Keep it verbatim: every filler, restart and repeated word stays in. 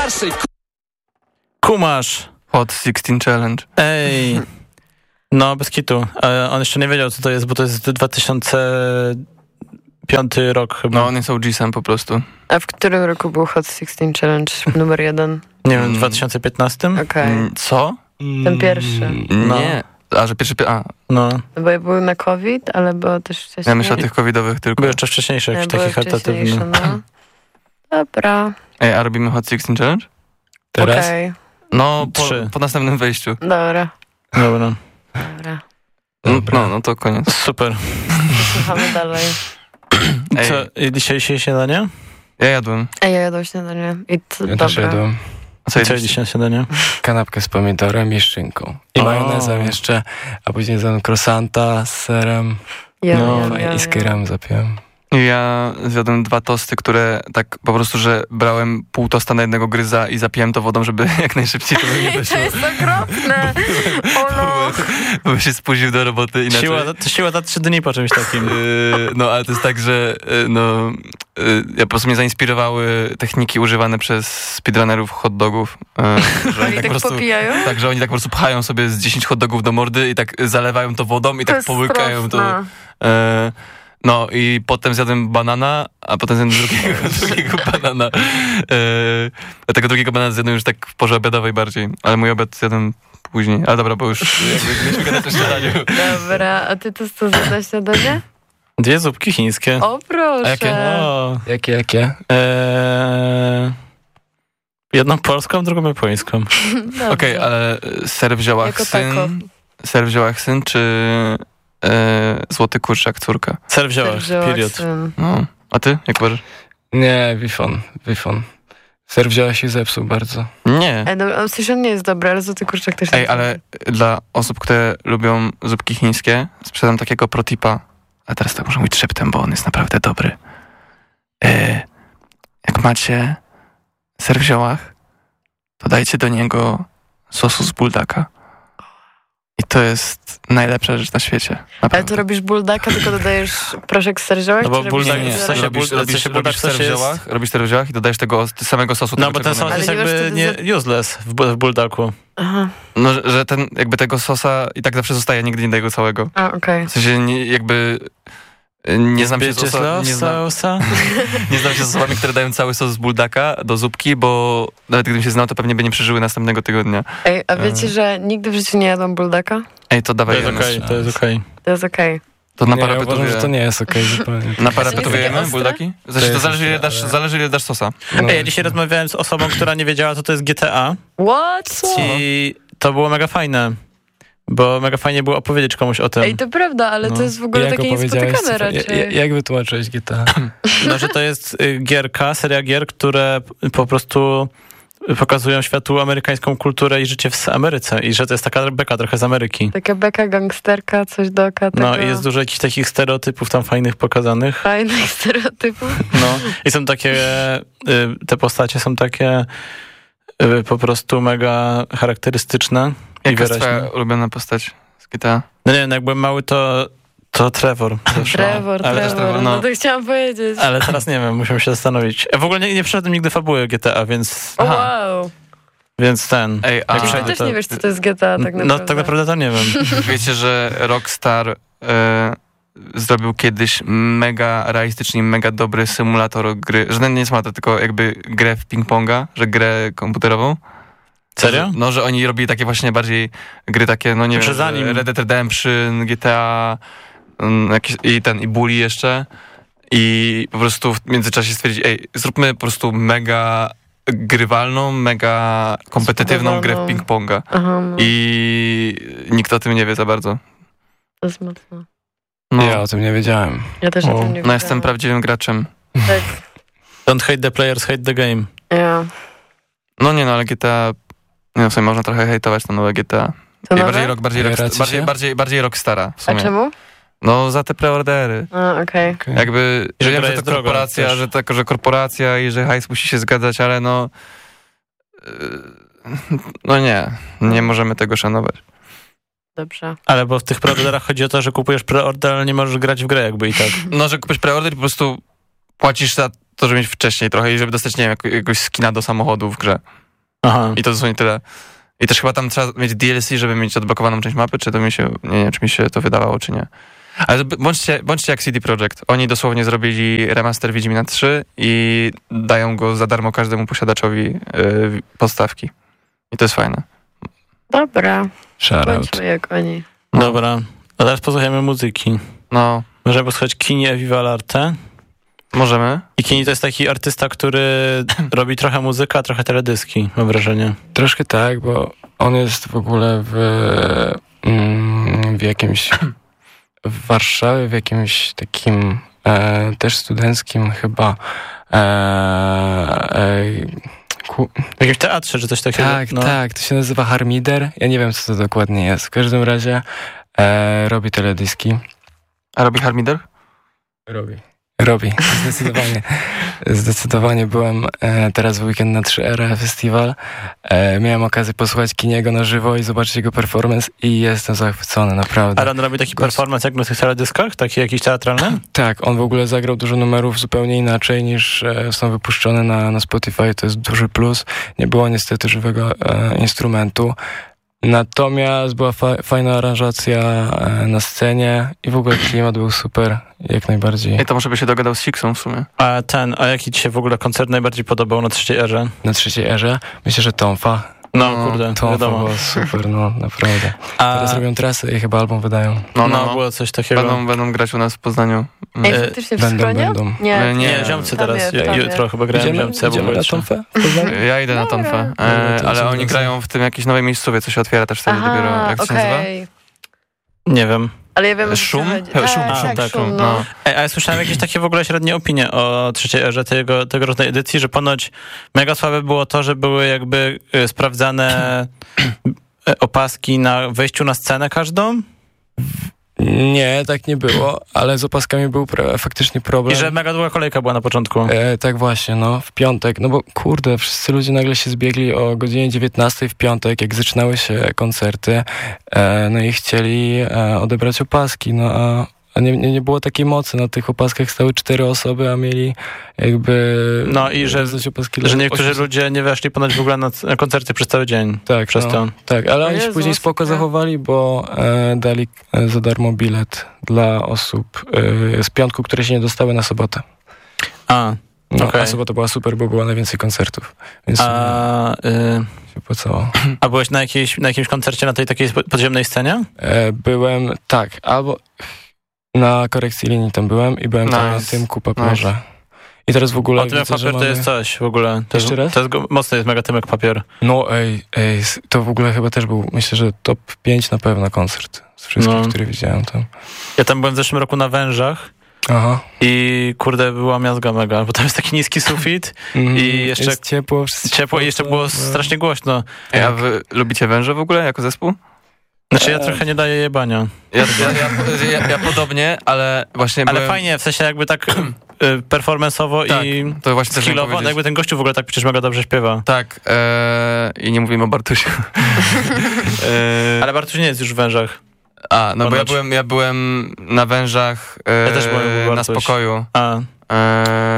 naszej Kumasz. Hot szesnaście Challenge. Ej. No, bez kitu. Ale on jeszcze nie wiedział, co to jest, bo to jest dwa tysiące piąty rok chyba. No, on jest O G-sem po prostu. A w którym roku był Hot szesnaście Challenge numer jeden? Nie wiem, w dwa tysiące piętnastym? Okej. Okay. Mm, Co? Ten pierwszy. No. Nie. A, że pierwszy... A, No. No bo były na COVID, ale było też wcześniej. ja myślę o tych covidowych tylko. Były jeszcze wcześniejsze, jakieś były takie charytatywne. wcześniejsze, no. Dobra. Ej, a robimy Hot szesnaście Challenge? Teraz? Okej. No, po, Trzy. po następnym wejściu. Dobra. Dobra. Dobra. No, no to koniec. Super. Słuchamy dalej. Ej. Co, i dzisiaj się śniadanie? Ja jadłem. Ej, ja jadłam śniadanie. I to Ja też dobra. jadłem A co Co jedliście? dzisiaj śniadanie? kanapkę z pomidorem i szynką. I O. majonezem jeszcze, a później zjadłem croissanta z serem Ja, No, ja, ja, i z kyrem zapiłem. Ja zjadłem dwa tosty, które tak po prostu, że brałem pół tosta na jednego gryza i zapiłem to wodą, żeby jak najszybciej to by nie To wyszło. jest okropne. O no. Bo bym się spóźnił do roboty inaczej. Siła, to siła za trzy dni po czymś takim. Yy, no, ale to jest tak, że yy, no, yy, ja po prostu mnie zainspirowały techniki używane przez speedrunnerów hot dogów. Yy, że Oni tak po prostu, popijają? tak, że oni tak po prostu pchają sobie z dziesięć hot dogów do mordy i tak zalewają to wodą i To tak jest połykają to. straszne. Yy, no i potem zjadłem banana, a potem zjadłem drugiego, drugiego banana. Yy, a tego drugiego banana zjadłem już tak w porze obiadowej bardziej, ale mój obiad zjadłem później. Ale dobra, bo już jakby mieliśmy gadać o śniadaniu. Dobra, a ty to co za na śniadanie? Dwie zupki chińskie. O proszę. A jakie? O. Jakie, jakie? Eee, jedną polską, drugą japońską. Dobrze. Okej, okay, ale ser w ziołach Jako tako. syn, ser w ziołach syn, czy e, złoty kurczak córka? Ser w ziołach, Wzięła period. syn. No, a ty, jak uważasz? Nie, wifon, wifon. Ser wzięła się zepsuł bardzo. Nie. Ej, no, w sensie on nie jest dobry, ale złoty kurczak też Ej, jest ale dobry. dla osób, które lubią zupki chińskie, sprzedam takiego protipa, a teraz tak muszę mówić szeptem, bo on jest naprawdę dobry. E, jak macie ser w ziołach, to dajcie do niego sosu z buldaka. I to jest najlepsza rzecz na świecie. Ale Naprawdę. to robisz buldaka, tylko dodajesz proszek z serżołek? No bo czy robisz buldak- Nie, nie, w sensie robisz, bul- robisz, w sensie robisz buldak ser w też jest- ziołach, robisz ser w ziołach i dodajesz tego samego sosu. No tego, bo ten czego sos mamy. jest Ale nie jakby masz wtedy nie, useless w, bu- w buldaku. Aha, No, że, że ten, jakby tego sosa i tak zawsze zostaje, nigdy nie daję go całego. a okej. W sensie nie, jakby nie znam się z Bitches oso- love nie znam, sosa. nie znam się z osobami, które dają cały sos z buldaka do zupki, bo nawet gdybym się znał, to pewnie by nie przeżyły następnego tygodnia. Ej, a wiecie, że nigdy w życiu nie jadłam buldaka? Ej, to To dawaj jest jemy. okej, to jest okej. To jest okej. To na Nie, ja parapetuje. uważam, że to nie jest okej zupełnie. Na parapetuje takie jemy ostre? buldaki? Znaczy, to jest zależy ile, ostre, dasz, ale- zależy ile dasz sosa. No. Ej, ja dzisiaj rozmawiałem z osobą, która nie wiedziała, co to jest G T A. What? I to było mega fajne. Bo mega fajnie było opowiedzieć komuś o tym. Ej, to prawda, ale No. to jest w ogóle Jak takie opowiedziałeś, niespotykane co- raczej. ja- ja- Jak wytłumaczyłeś G T A? No, że to jest y, gierka, seria gier, które po prostu pokazują światu amerykańską kulturę i życie w Ameryce. I że to jest taka beka trochę z Ameryki. Taka beka gangsterka, coś dooka tego. No i jest dużo jakichś takich stereotypów tam fajnych pokazanych. fajnych stereotypów. No i są takie, y, te postacie są takie y, po prostu mega charakterystyczne i Jaka jest wyraźne. twoja ulubiona postać z G T A? No nie wiem, no jak byłem mały, to, to Trevor. zawsze. Trevor, ale, Trevor, Trevor, no. no. to chciałam powiedzieć. ale teraz nie wiem, musiałem się zastanowić. Ja w ogóle nie, nie przeszedłem nigdy fabuły G T A, więc, O, Aha. wow. więc ten. Ej, a Jak Czyli ty przejdę, też to- nie wiesz, co to jest G T A tak naprawdę. No tak naprawdę to nie wiem. wiecie, że Rockstar e, zrobił kiedyś mega realistycznie, mega dobry symulator gry, że nie symulator, tylko jakby grę w ping-ponga, że grę komputerową. Serio? No, że oni robili takie właśnie bardziej gry takie, no nie Znaczy wiem, zanim- Red Dead Redemption, G T A um, jakieś, i ten, i Bully jeszcze. I po prostu w międzyczasie stwierdzić, ej, zróbmy po prostu mega grywalną, mega kompetytywną grę w Zbudowaną. ping-ponga. Aha, no. I nikt o tym nie wie za bardzo. To jest mocno. No, Ja o tym nie wiedziałem. Ja też O, o tym nie no wiedziałam. jestem prawdziwym graczem. Tak, Don't hate the players, hate the game. ja. No nie no, ale G T A... Nie no, w sumie można trochę hejtować to nowe G T A. To I nowe? bardziej, rock, bardziej, rock, Jaracie bardziej, się? bardziej, bardziej Rockstara w A sumie. czemu? No za te preordery. A, okej. Okay. Jakby, I że że wiem, gra że jest to droga korporacja, też. że, tak, że korporacja i że hajs musi się zgadzać, ale no... yy, No nie, nie możemy tego szanować. Dobrze. Ale bo w tych preorderach chodzi o to, że kupujesz preorder, ale nie możesz grać w grę jakby i tak. No, że kupisz preorder i po prostu płacisz za to żeby mieć wcześniej trochę i żeby dostać, nie wiem, jak, jakiegoś skina do samochodu w grze. Aha. I to dosłownie tyle. I też chyba tam trzeba mieć D L C, żeby mieć odblokowaną część mapy, czy to mi się, nie wiem, czy mi się to wydawało, czy nie. Ale bądźcie, bądźcie jak C D Projekt. Oni dosłownie zrobili remaster Wiedźmina trzy i dają go za darmo każdemu posiadaczowi yy, podstawki. I to jest fajne. Dobra, Shoutout. bądźmy jak oni. Dobra, a teraz posłuchajmy muzyki. No, Możemy posłuchać Kini Eviva L'Arte. możemy. I Kini to jest taki artysta, który robi trochę muzykę, a trochę teledyski, mam wrażenie. Troszkę tak, bo on jest w ogóle w, mm, w jakimś w Warszawie, w jakimś takim e, też studenckim chyba e, e, ku, W jakimś teatrze, czy coś takiego. tak, no. tak, to się nazywa Harmider. Ja nie wiem, co to dokładnie jest. W każdym razie e, robi teledyski. A robi Harmider? Robi. Robi, zdecydowanie. Zdecydowanie byłem e, teraz w weekend na trzy R Festiwal. E, miałem okazję posłuchać Kiniego na żywo i zobaczyć jego performance i jestem zachwycony, naprawdę. Ale on robi taki Głos- performance jak na tych teledyskach? Taki jakiś teatralny? Tak, on w ogóle zagrał dużo numerów zupełnie inaczej niż e, są wypuszczone na, na Spotify. To jest duży plus. Nie było niestety żywego e, instrumentu. Natomiast była fa- fajna aranżacja e, na scenie i w ogóle klimat był super, jak najbardziej. I to może by się dogadał z Sixą w sumie. A ten, a jaki ci się w ogóle koncert najbardziej podobał na trzeciej erze? Na trzeciej erze myślę, że Tomfa. No, No, kurde, Tomfa wiadomo. było super, no naprawdę. A, Teraz robią trasy i chyba album wydają. No, no, no, no. było coś takiego. Będą, będą grać u nas w Poznaniu. Ej, E, faktycznie w będą, skronie? będą. Nie, Nie, Nie, ziomcy Tam teraz. jest, Ju- tam Jutro jest. chyba grałem Idziemy, ziomcy. idziemy na Bogucie. Tomfę? w Poznaniu? Ja idę na Dobra. Tomfę, Dobra, e, to ale co oni to grają w tym jakiejś nowej miejscowie, co się otwiera też wtedy Aha, dopiero. Jak to się nazywa? okej. Nie wiem. Ale ja wiem, o co Szum? ci chodzi. He, szum, Tak, szum, tak, tak, szum, No. no. Ej, a ja słyszałem jakieś takie w ogóle średnie opinie o trzeciej erze tego, tegorocznej edycji, że ponoć mega słabe było to, że były jakby y, sprawdzane y, opaski na wejściu na scenę każdą Nie, tak nie było, ale z opaskami był pra- faktycznie problem. i że mega długa kolejka była na początku. E, tak właśnie, no, w piątek, no bo kurde, wszyscy ludzie nagle się zbiegli o godzinie dziewiętnastej w piątek, jak zaczynały się koncerty, e, no i chcieli e, odebrać opaski, no a, a nie, nie, nie było takiej mocy, na tych opaskach stały cztery osoby, a mieli jakby... No i że- rozdać opaski Że dla niektórzy osiemset. ludzie nie weszli ponoć w ogóle na, na koncerty przez cały dzień. Tak, przez no, to. tak, ale O oni się Jezu, później spoko super. zachowali, bo e, dali e, za darmo bilet dla osób e, z piątku, które się nie dostały na sobotę. A, No, Okej. A sobota była super, bo było najwięcej koncertów, więc a, y, się opłacało. a byłeś na, jakiejś, na jakimś koncercie na tej takiej spo- podziemnej scenie? E, byłem, tak, albo na korekcji linii tam byłem i byłem tam na Nice. tym ku Nice. papierze. I teraz w ogóle O, Tymek widzę, że Papier to mamy... jest coś w ogóle. To Jeszcze jest, raz? To jest go, mocny jest mega Tymek Papier. No ej, ej, s- to w ogóle chyba też był, myślę, że top pięć na pewno koncert z wszystkich, No. które widziałem tam. Ja tam byłem w zeszłym roku na Wężach Aha. i kurde była miazga mega, bo tam jest taki niski sufit, Mhm. I jeszcze- Jest ciepło. wszystko ciepło i jeszcze było no. strasznie głośno. Ej, a wy lubicie Węże w ogóle jako zespół? Znaczy ja Eee. trochę nie daję jebania. Ja, ja, ja, ja, ja podobnie, ale właśnie Ale byłem... fajnie, w sensie jakby tak y, performance'owo Tak, i to właśnie też miałem skillowo, no powiedzieć. jakby ten gościu w ogóle tak przecież mega dobrze śpiewa. Tak, e, i nie mówimy o Bartusiu. e, Ale Bartuś nie jest już w Wężach. a, no bo ja ponoć. byłem, ja byłem na Wężach e, Ja też byłem u na Bartuś. spokoju. A, E,